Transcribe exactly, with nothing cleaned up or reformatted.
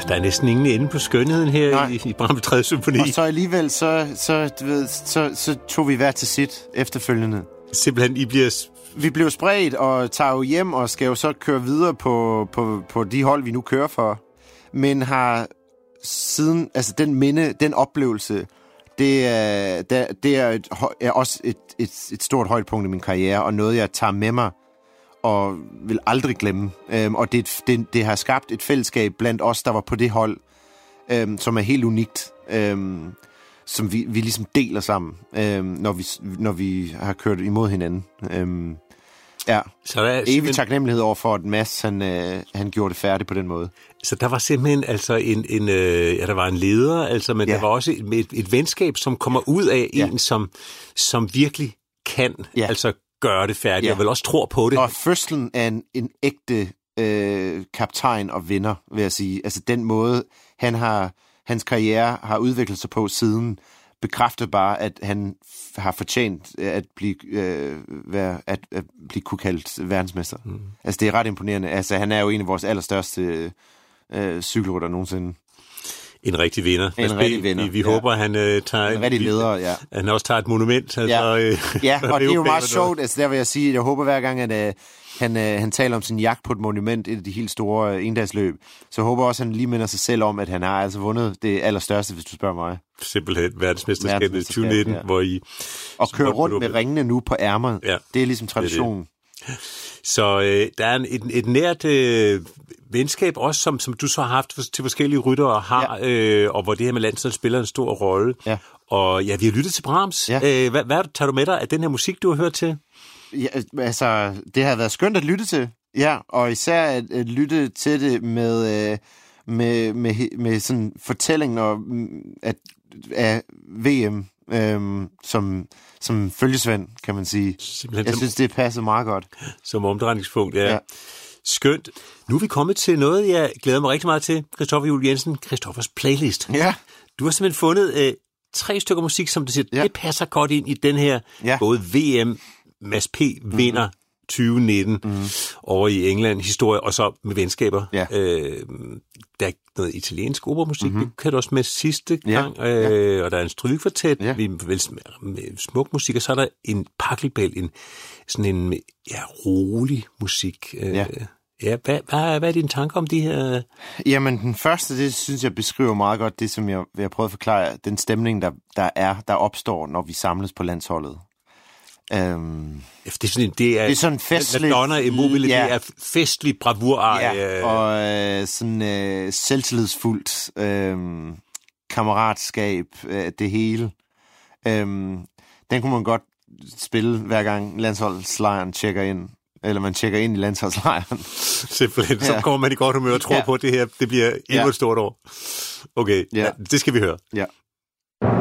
der er næsten ingen ende på skønheden her Nej. i, i Brahms tredje symfoni. Og så alligevel, så, så, du ved, så, så tog vi hver til sit efterfølgende. Simpelthen, I bliver... Vi blev spredt og tager jo hjem og skal jo så køre videre på, på, på de hold, vi nu kører for. Men har siden, altså den minde, den oplevelse, det er, det er, et, er også et, et, et stort højdepunkt i min karriere, og noget, jeg tager med mig og vil aldrig glemme. Øhm, og det, det, det har skabt et fællesskab blandt os, der var på det hold, øhm, som er helt unikt, øhm, som vi, vi ligesom deler sammen, øhm, når, vi, når vi har kørt imod hinanden. Øhm, ja, så der er evig simpelthen... taknemmelighed over for, at Mads, han, øh, han gjorde det færdigt på den måde. Så der var simpelthen altså en, en øh, ja, der var en leder, altså, men ja. Der var også et, et, et venskab, som kommer ud af ja. en, som, som virkelig kan, ja. altså gøre det færdigt, ja. og vel også tror på det. Og fødslen af en, en ægte øh, kaptajn og vinder, vil jeg sige. Altså den måde, han har, hans karriere har udviklet sig på siden, bekræfter bare, at han har fortjent at blive, øh, være, at, at blive kunne kaldt verdensmester. Mm. Altså det er ret imponerende. Altså han er jo en af vores allerstørste øh, cykelrytter nogensinde. En rigtig vinder. En rigtig vinder. Vi, vi ja. håber, han øh, tager... En rigtig leder, ja. Han også tager et monument. Altså, ja, øh, ja og det er jo meget sjovt. Altså der vil jeg sige, jeg håber hver gang, at øh, han, øh, han taler om sin jagt på et monument, et af de helt store øh, endagsløb, så håber også, at han lige minder sig selv om, at han har altså vundet det allerstørste, hvis du spørger mig. Simpelthen verdensmesterskabet tyve nitten, ja. hvor I... Og kører rundt med ringene nu på ærmet. Ja. Det er ligesom traditionen. Det er det. Så øh, der er et, et nært øh, venskab også, som, som du så har haft til forskellige ryttere har, ja. øh, og hvor det her med landsholdet spiller en stor rolle. Ja. Og ja, vi har lyttet til Brahms. Ja. Øh, hvad, hvad tager du med dig af den her musik, du har hørt til? Ja, altså, det har været skønt at lytte til. Ja, og især at, at lytte til det med, øh, med, med, med sådan fortællingen og, at, af V M øhm, som, som følgesvend, kan man sige. Simpelthen jeg synes, det passer meget godt. Som omdrejningspunkt, ja. ja. Skønt. Nu er vi kommet til noget, jeg glæder mig rigtig meget til. Christoffer Juel Jensen, Christoffers playlist. Ja. Du har simpelthen fundet øh, tre stykker musik, som du siger, ja. det passer godt ind i den her, ja. både V M, Mads P. vinder mm-hmm. tyve nitten mm-hmm. over i England, historie, og så med venskaber. Ja. Øh, der er noget italiensk operamusik, mm-hmm. det kan du også med sidste gang, ja. Øh, ja. og der er en strygekvartet, ja. vi vel med smuk musik, og så er der en pakkelbæl, en sådan en ja, rolig musik. Øh, ja. Ja, hvad, hvad, hvad er dine tanker om de her? Jamen, den første, det synes jeg beskriver meget godt det, som jeg vil prøve at forklare, den stemning, der, der er, der opstår, når vi samles på landsholdet. Um, det er sådan, det er, det er sådan festligt. Madonna Immobile, ja. det er festlig bravur. Ja, og øh, sådan øh, selvtillidsfuldt øh, kammeratskab, øh, det hele. Um, den kunne man godt spille, hver gang landsholdslejren tjekker ind. Eller man tjekker ind i landsholdslejren. Simpelthen, så ja. kommer man i godt humør og tror ja. på, at det her det bliver endnu ja. et stort år. Okay, ja. Ja, det skal vi høre. Ja.